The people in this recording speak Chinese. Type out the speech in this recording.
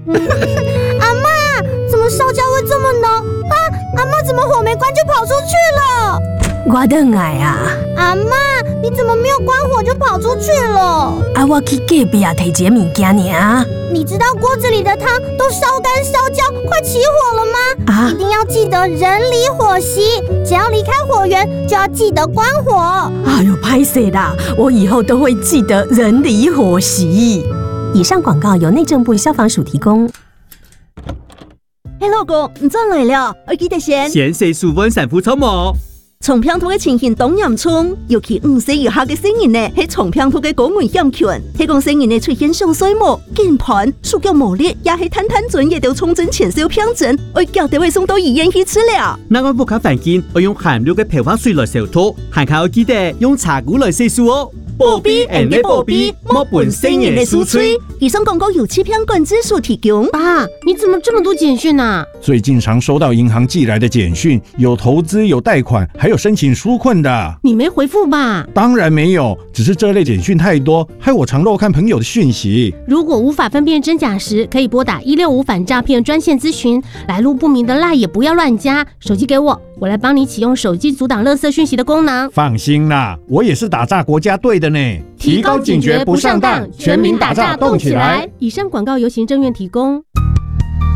阿嬷，怎么烧焦会这么浓啊？阿嬷怎么火没关就跑出去了？ 我回来啊！ 阿嬷，你怎么没有关火就跑出去了？ 啊，我去隔壁提一个物件尔。 你知道锅子里的汤都烧干烧焦，快起火了吗？ 啊！ 一定要记得人离火熄，只要离开火源就要记得关火。 哎呦，拍谁啦！我以后都会记得人离火熄。以上广告由内政部消防署提供。 嘿，老公，你转来了，我记得先洗舒温sản phụ草膜。 重病兔嘅情形当严重，尤其5歲以下嘅成人呢，係重病兔嘅高危險群。係講成人呢出現上水膜、鍵盤、手腳無力，也係攤轉也都重症前兆病症，我叫地位送到醫院去治療。 那我不卡反見，我用含氯嘅漂白水來消毒，還靠記得用茶壺來洗漱哦。保庇人的保庇，莫本成人的輸吹。 以上廣告由欺騙管制署提供。 爸，你怎麼這麼多簡訊啊？ 最近常收到銀行寄來的簡訊，有投資、有貸款，還有申請紓困的。 你沒回復吧？ 當然沒有，只是這類簡訊太多，害我常漏看朋友的訊息。 如果無法分辨真假時，可以撥打165反詐騙專線諮詢。來路不明的賴也不要亂加。手機給我，我來幫你啟用手機阻擋垃圾訊息的功能。 放心啦，我也是打詐國家隊的呢。 提高警覺不上當，全民打詐動起來。以上廣告由行政院提供。